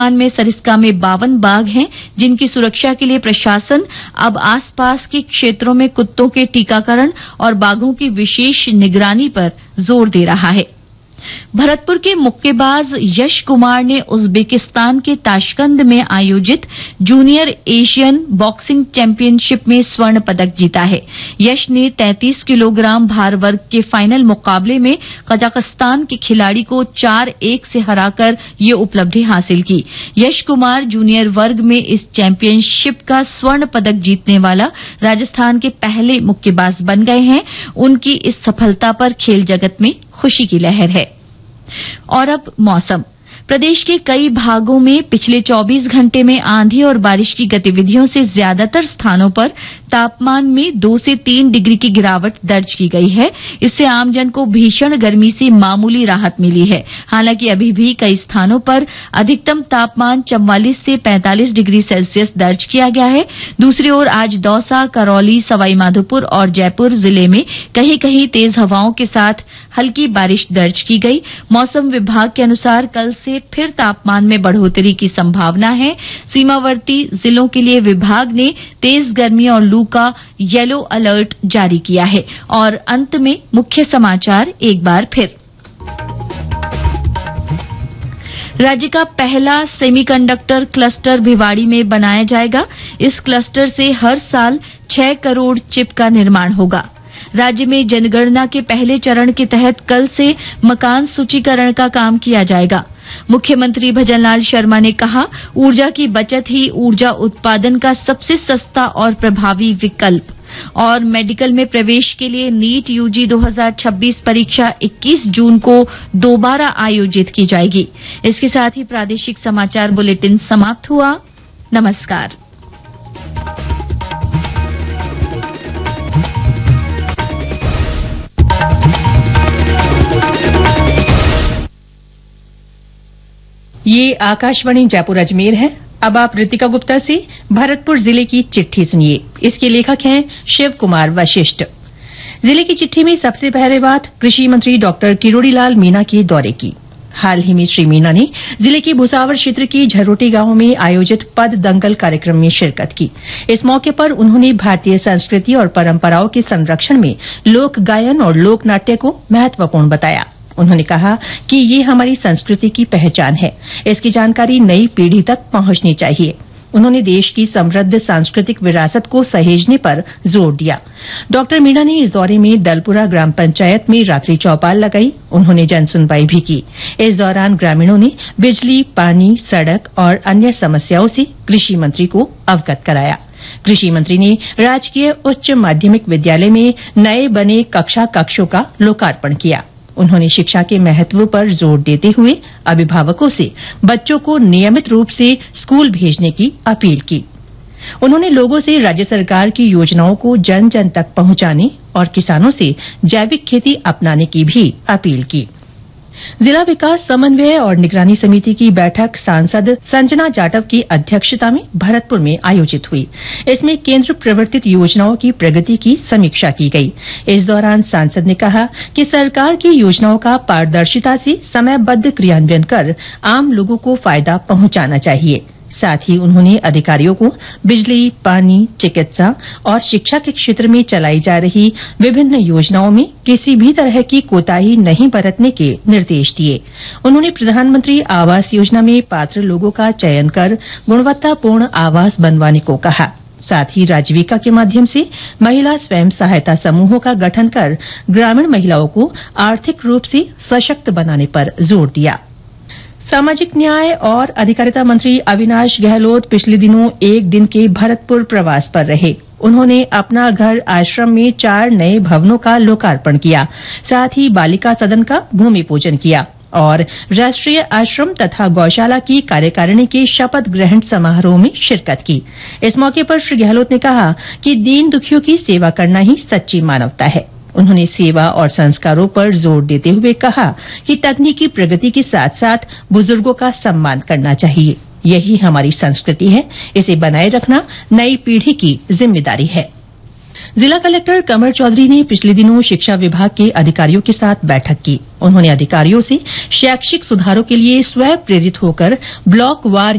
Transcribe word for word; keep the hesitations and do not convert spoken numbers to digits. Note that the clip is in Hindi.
में सरिस्का में बावन बाघ हैं, जिनकी सुरक्षा के लिए प्रशासन अब आसपास के क्षेत्रों में कुत्तों के टीकाकरण और बाघों की विशेष निगरानी पर जोर दे रहा है। भरतपुर के मुक्केबाज यश कुमार ने उज्बेकिस्तान के ताशकंद में आयोजित जूनियर एशियन बॉक्सिंग चैंपियनशिप में स्वर्ण पदक जीता है। यश ने तैंतीस किलोग्राम भार वर्ग के फाइनल मुकाबले में कजाकिस्तान के खिलाड़ी को चार एक से हराकर ये उपलब्धि हासिल की। यश कुमार जूनियर वर्ग में इस चैंपियनशिप का स्वर्ण पदक जीतने वाला राजस्थान के पहले मुक्केबाज बन गए हैं। उनकी इस सफलता पर खेल जगत में खुशी की लहर है। और अब मौसम। प्रदेश के कई भागों में पिछले चौबीस घंटे में आंधी और बारिश की गतिविधियों से ज्यादातर स्थानों पर तापमान में दो से तीन डिग्री की गिरावट दर्ज की गई है। इससे आमजन को भीषण गर्मी से मामूली राहत मिली है। हालांकि अभी भी कई स्थानों पर अधिकतम तापमान चौवालीस से पैंतालीस डिग्री सेल्सियस दर्ज किया गया है। दूसरी ओर आज दौसा, करौली, सवाईमाधोपुर और जयपुर जिले में कहीं कहीं तेज हवाओं के साथ हल्की बारिश दर्ज की गई। मौसम विभाग के अनुसार कल से फिर तापमान में बढ़ोतरी की संभावना है। सीमावर्ती जिलों के लिए विभाग ने तेज गर्मी और लू का येलो अलर्ट जारी किया है। और अंत में मुख्य समाचार एक बार फिर। राज्य का पहला सेमीकंडक्टर क्लस्टर भिवाड़ी में बनाया जाएगा। इस क्लस्टर से हर साल छह करोड़ चिप का निर्माण होगा। राज्य में जनगणना के पहले चरण के तहत कल से मकान सूचीकरण का काम किया जाएगा। मुख्यमंत्री भजनलाल शर्मा ने कहा, ऊर्जा की बचत ही ऊर्जा उत्पादन का सबसे सस्ता और प्रभावी विकल्प। और मेडिकल में प्रवेश के लिए नीट यूजी दो हज़ार छब्बीस परीक्षा इक्कीस जून को दोबारा आयोजित की जाएगी। इसके साथ ही प्रादेशिक समाचार बुलेटिन समाप्त हुआ। नमस्कार। ये आकाशवाणी जयपुर अजमेर है। अब आप रितिका गुप्ता से भरतपुर जिले की चिट्ठी सुनिए। इसके लेखक हैं शिव कुमार वशिष्ठ। जिले की चिट्ठी में सबसे पहले बात कृषि मंत्री डॉक्टर किरोड़ीलाल मीणा के दौरे की। हाल ही में श्री मीणा ने जिले के भुसावर क्षेत्र के झरोटी गांव में आयोजित पद दंगल कार्यक्रम में शिरकत की। इस मौके पर उन्होंने भारतीय संस्कृति और परंपराओं के संरक्षण में लोक गायन और लोक नाट्य को महत्वपूर्ण बताया। उन्होंने कहा कि ये हमारी संस्कृति की पहचान है। इसकी जानकारी नई पीढ़ी तक पहुंचनी चाहिए। उन्होंने देश की समृद्ध सांस्कृतिक विरासत को सहेजने पर जोर दिया। डॉक्टर मीणा ने इस दौरे में दलपुरा ग्राम पंचायत में रात्रि चौपाल लगाई। उन्होंने जनसुनवाई भी की। इस दौरान ग्रामीणों ने बिजली, पानी, सड़क और अन्य समस्याओं से कृषि मंत्री को अवगत कराया। कृषि मंत्री ने राजकीय उच्च माध्यमिक विद्यालय में नए बने कक्षा कक्षों का लोकार्पण किया। उन्होंने शिक्षा के महत्व पर जोर देते हुए अभिभावकों से बच्चों को नियमित रूप से स्कूल भेजने की अपील की। उन्होंने लोगों से राज्य सरकार की योजनाओं को जन जन तक पहुंचाने और किसानों से जैविक खेती अपनाने की भी अपील की। जिला विकास समन्वय और निगरानी समिति की बैठक सांसद संजना जाटव की अध्यक्षता में भरतपुर में आयोजित हुई। इसमें केंद्र प्रवर्तित योजनाओं की प्रगति की समीक्षा की गई। इस दौरान सांसद ने कहा कि सरकार की योजनाओं का पारदर्शिता से समयबद्ध क्रियान्वयन कर आम लोगों को फायदा पहुंचाना चाहिए। साथ ही उन्होंने अधिकारियों को बिजली, पानी, चिकित्सा और शिक्षा के क्षेत्र में चलाई जा रही विभिन्न योजनाओं में किसी भी तरह की कोताही नहीं बरतने के निर्देश दिए। उन्होंने प्रधानमंत्री आवास योजना में पात्र लोगों का चयन कर गुणवत्तापूर्ण आवास बनवाने को कहा। साथ ही राजीविका के माध्यम से महिला स्वयं सहायता समूहों का गठन कर ग्रामीण महिलाओं को आर्थिक रूप से सशक्त बनाने पर जोर दिया। सामाजिक न्याय और अधिकारिता मंत्री अविनाश गहलोत पिछले दिनों एक दिन के भरतपुर प्रवास पर रहे। उन्होंने अपना घर आश्रम में चार नए भवनों का लोकार्पण किया। साथ ही बालिका सदन का भूमि पूजन किया और राष्ट्रीय आश्रम तथा गौशाला की कार्यकारिणी के शपथ ग्रहण समारोह में शिरकत की। इस मौके पर श्री गहलोत ने कहा कि दीन दुखियों की सेवा करना ही सच्ची मानवता है। उन्होंने सेवा और संस्कारों पर जोर देते हुए कहा कि तकनीकी प्रगति के साथ साथ बुजुर्गों का सम्मान करना चाहिए। यही हमारी संस्कृति है। इसे बनाए रखना नई पीढ़ी की जिम्मेदारी है। जिला कलेक्टर कमर चौधरी ने पिछले दिनों शिक्षा विभाग के अधिकारियों के साथ बैठक की। उन्होंने अधिकारियों से शैक्षिक सुधारों के लिए स्वयं प्रेरित होकर ब्लॉक वार